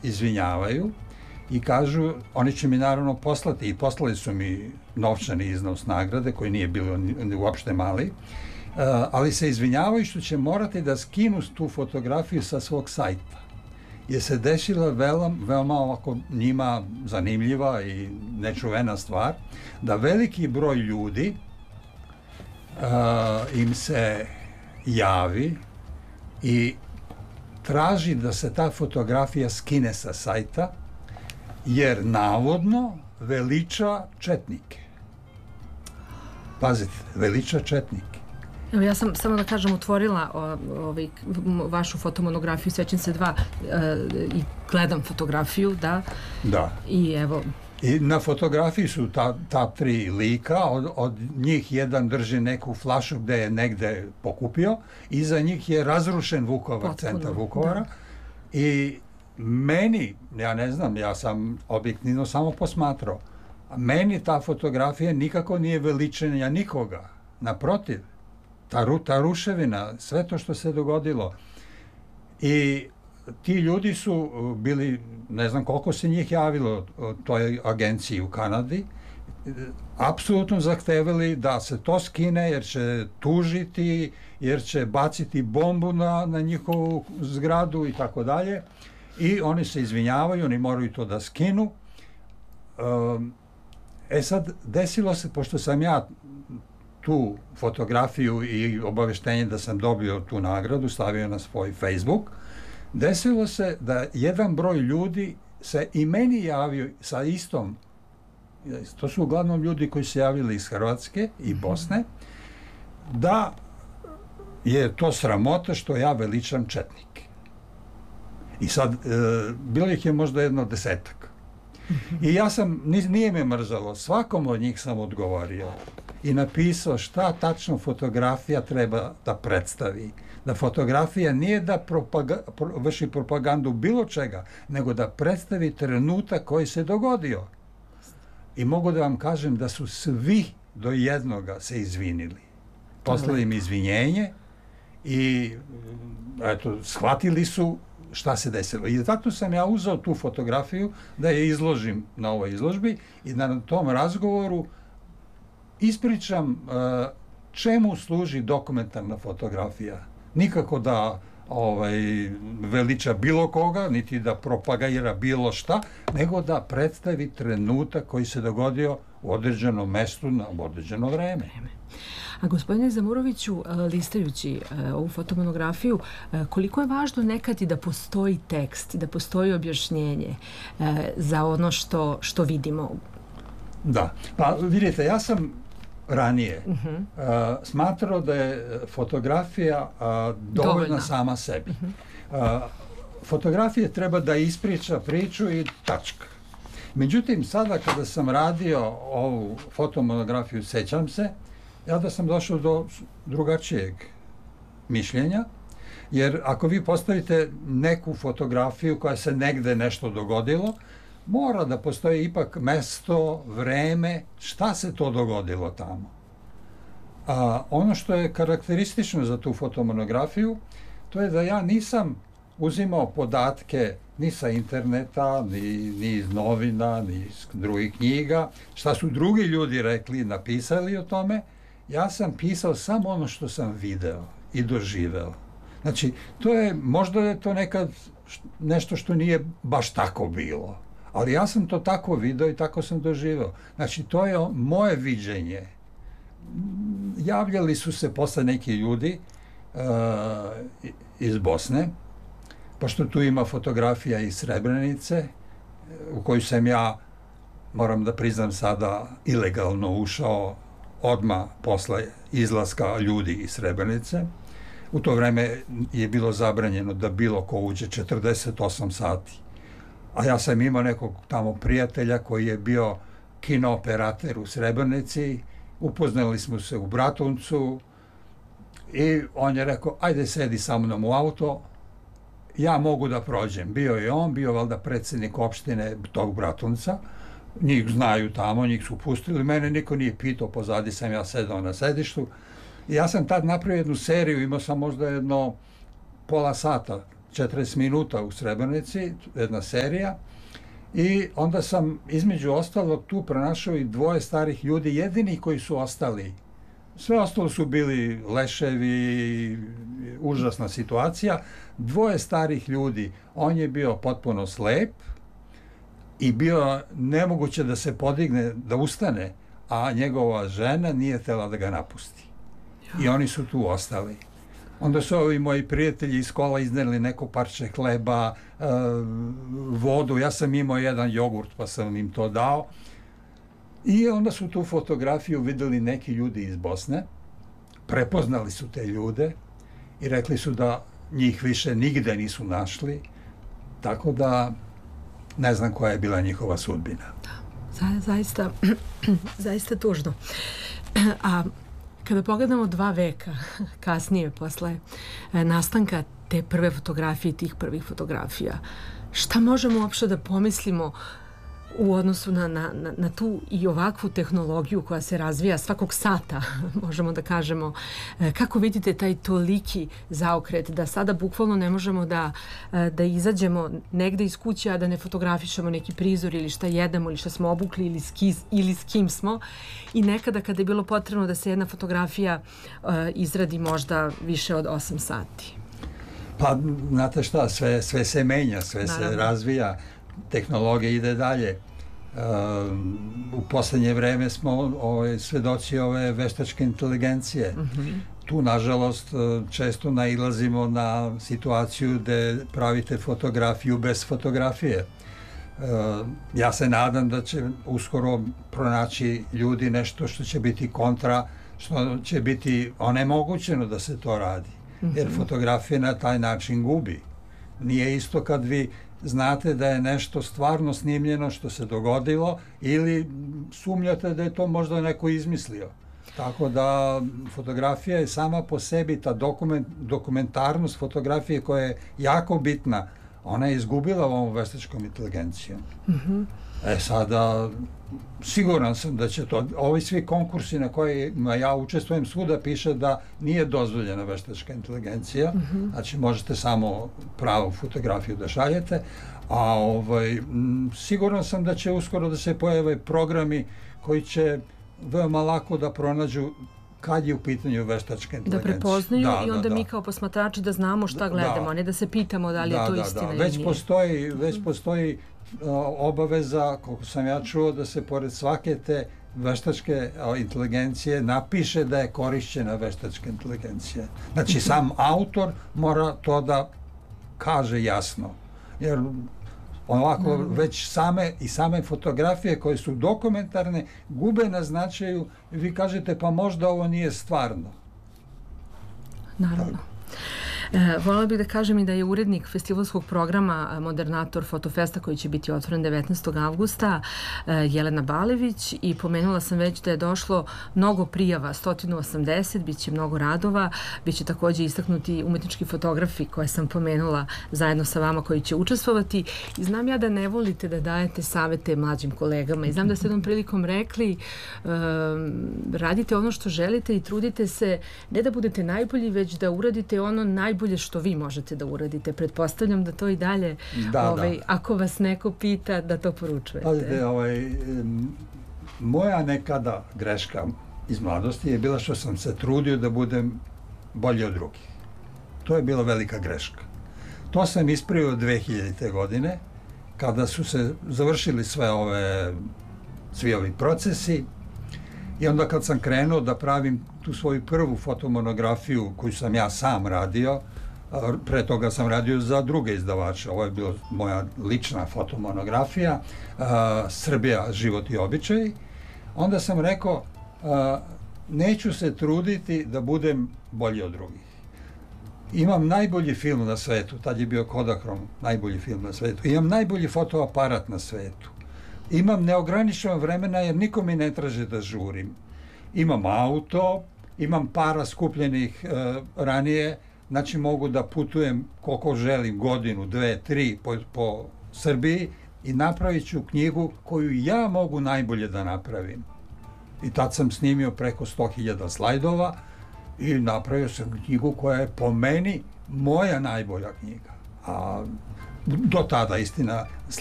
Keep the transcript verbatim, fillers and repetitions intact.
izvinjavaju i kažu, oni će mi naravno poslati, i poslali su mi novčani iznos nagrade, koji nije bilo uopšte mali, ali se izvinjavaju što će morati da skinu tu fotografiju sa svog sajta. Je se desila veoma, veoma ovako njima zanimljiva i nečuvena stvar, da veliki broj ljudi uh, im se javi i traži da se ta fotografija skine sa sajta, jer navodno veliča četnike. Pazite, veliča četnike. Evo, ja sam, samo da kažem, otvorila o, ovaj, vašu fotomonografiju Sećam se dva e, i gledam fotografiju, da. Da. I evo... I na fotografiji su ta, ta tri lika, od, od njih jedan drži neku flašu gde je negde pokupio, iza njih je razrušen Vukovar, Potpuno, centar Vukovara. Da. I meni, ja ne znam, ja sam objektivno samo posmatrao, a meni ta fotografija nikako nije veličenja nikoga. Naprotiv, ta, ta ruševina, sve to što se dogodilo. I ti ljudi su bili, ne znam koliko se njih javilo toj agenciji u Kanadi, apsolutno zahtevali da se to skine jer će tužiti, jer će baciti bombu na, na njihovu zgradu i tako dalje. I oni se izvinjavaju, oni moraju to da skinu. E sad, desilo se, pošto sam ja tu fotografiju i obaveštenje da sam dobio tu nagradu, stavio na svoj Facebook, desilo se da jedan broj ljudi se i meni javio sa istom, to su uglavnom ljudi koji se javili iz Hrvatske i Bosne, da je to sramota što ja veličam četnike. I sad, e, bilo ih je možda jedno desetak. I ja sam, nije me mrzalo, svakom od njih sam odgovorio i napisao šta tačno fotografija treba da predstavi. Da fotografija nije da propaga, pro, vrši propagandu bilo čega, nego da predstavi trenutak koji se dogodio. I mogu da vam kažem da su svi do jednoga se izvinili. Poslali im izvinjenje i eto, shvatili su šta se desilo. I zato sam ja uzeo tu fotografiju da je izložim na ovoj izložbi i da na tom razgovoru ispričam uh, čemu služi dokumentarna fotografija. Nikako da ovaj, veliča bilo koga, niti da propagira bilo šta, nego da predstavi trenutak koji se dogodio u određenom mestu na određeno vreme. A gospodine Zamuroviću, listajući ovu fotomonografiju, koliko je važno nekad i da postoji tekst, da postoji objašnjenje za ono što, što vidimo? Da, pa vidite, ja sam ranije uh-huh. uh, smatrao da je fotografija uh, dovoljna, dovoljna sama sebi. Uh-huh. Uh, fotografija treba da ispriča priču i tačka. Međutim, sada kada sam radio ovu fotomonografiju Sećam se, ja da sam došao do drugačijeg mišljenja, jer ako vi postavite neku fotografiju koja se negde nešto dogodilo, mora da postoji ipak mesto, vreme, šta se to dogodilo tamo. A ono što je karakteristično za tu fotomonografiju, to je da ja nisam uzimao podatke ni sa interneta, ni, ni iz novina, ni iz drugih knjiga, šta su drugi ljudi rekli, napisali o tome. Ja sam pisao samo ono što sam video i doživeo. Znači, to je, možda je to nekad nešto što nije baš tako bilo, ali ja sam to tako video i tako sam doživeo. Znači, to je moje viđenje. Javljali su se posle neki ljudi uh, iz Bosne, pošto tu ima fotografija iz Srebrenice, u koju sam ja, moram da priznam sada, ilegalno ušao odmah posle izlaska ljudi iz Srebrenice. U to vreme je bilo zabranjeno da bilo ko uđe četrdeset osam sati. A ja sam imao nekog tamo prijatelja koji je bio kinooperater u Srebrenici, upoznali smo se u Bratuncu i on je rekao, ajde sedi sa mnom u auto, ja mogu da prođem. Bio je on, bio valjda predsjednik opštine tog Bratunca, njih znaju tamo, njih su pustili, mene niko nije pitao, pozadi sam ja sedao na sedištu. I ja sam tad napravio jednu seriju, imao sam možda jedno pola sata četrdeset minuta u Srebrenici, jedna serija. I onda sam između ostalog tu pronašao i dvoje starih ljudi, jedini koji su ostali. Sve ostalo su bili leševi, užasna situacija. Dvoje starih ljudi, on je bio potpuno slep i bio nemoguće da se podigne, da ustane, a njegova žena nije htjela da ga napusti. I oni su tu ostali. Onda su ovi moji prijatelji iz kola izneli neko parče hleba, e, vodu, ja sam imao jedan jogurt pa sam im to dao. I onda su tu fotografiju videli neki ljudi iz Bosne, prepoznali su te ljude i rekli su da njih više nigde nisu našli, tako da ne znam koja je bila njihova sudbina. Da, zaista, zaista tužno. A kada pogledamo dva veka kasnije, posle nastanka te prve fotografije, tih prvih fotografija, šta možemo uopšte da pomislimo u odnosu na, na, na tu i ovakvu tehnologiju koja se razvija svakog sata, možemo da kažemo, kako vidite taj toliki zaokret da sada bukvalno ne možemo da, da izađemo negde iz kuće, a da ne fotografišemo neki prizor ili šta jedemo ili šta smo obukli ili, skiz, ili s kim smo, i nekada kada je bilo potrebno da se jedna fotografija uh, izradi možda više od osam sati. Pa, znate šta, sve, sve se menja, sve Naravno. se razvija. Tehnologija ide dalje. U poslednje vreme smo ovaj, svedoci ove veštačke inteligencije. Mm-hmm. Tu, nažalost, često nailazimo na situaciju gde pravite fotografiju bez fotografije. Ja se nadam da će uskoro pronaći ljudi nešto što će biti kontra, što će biti onemogućeno da se to radi. Mm-hmm. Jer fotografija na taj način gubi. Nije isto kad vi znate da je nešto stvarno snimljeno što se dogodilo ili sumnjate da je to možda neko izmislio. Tako da fotografija je sama po sebi, ta dokument, dokumentarnost fotografije koja je jako bitna, ona je izgubila ovom veštačkom inteligencijom. Mm-hmm. E sada, siguran sam da će to, ovi svi konkursi na kojima ja učestvujem, svuda piše da nije dozvoljena veštačka inteligencija, mm-hmm. znači možete samo pravu fotografiju da šaljete, a ovaj, m, siguran sam da će uskoro da se pojave programi koji će veoma lako da pronađu kad je u pitanju veštačka inteligencija. Da prepoznaju da, i onda da, mi da. kao posmatrači da znamo šta gledamo, da. a ne da se pitamo da li da, je to da, istina da. ili Već nije. postoji, već postoji uh, obaveza, koliko sam ja čuo, da se pored svake te veštačke uh, inteligencije napiše da je korišćena veštačka inteligencija. Znači, sam autor mora to da kaže jasno. Jer ovako mm. već same i same fotografije koje su dokumentarne gube na značaju i vi kažete pa možda ovo nije stvarno. Naravno. Tako. E, voljela bih da kažem i da je urednik festivalskog programa Modernator Fotofesta koji će biti otvoren devetnaestog avgusta e, Jelena Balević, i pomenula sam već da je došlo mnogo prijava, sto osamdeset, bit će mnogo radova, bit će takođe istaknuti umetnički fotografi koje sam pomenula zajedno sa vama koji će učestvovati, i znam ja da ne volite da dajete savete mlađim kolegama i znam da ste jednom prilikom rekli e, radite ono što želite i trudite se ne da budete najbolji, već da uradite ono najbolje što vi možete da uradite. Pretpostavljam da to i dalje, da, ovaj, da. ako vas neko pita, da to poručujete. Pazite, ovaj, moja nekada greška iz mladosti je bila što sam se trudio da budem bolji od drugih. To je bila velika greška. To sam ispravio dve hiljadite. godine, kada su se završili sve ove, svi ovi procesi, i onda kad sam krenuo da pravim tu svoju prvu fotomonografiju koju sam ja sam radio, pre toga sam radio za druge izdavače, ovo je bila moja lična fotomonografija, Srbija, život i običaj, onda sam rekao, neću se truditi da budem bolji od drugih. Imam najbolji film na svetu, tad je bio Kodakrom, najbolji film na svetu, imam najbolji fotoaparat na svetu. Imam neograničeno vremena jer niko mi ne traže da žurim. Imam auto, imam para skupljenih e, ranije, znači mogu da putujem koliko želim, godinu, dve, tri po, po Srbiji i napravit ću knjigu koju ja mogu najbolje da napravim. I tad sam snimio preko sto hiljada slajdova i napravio sam knjigu koja je po meni moja najbolja knjiga. A do tada, istina,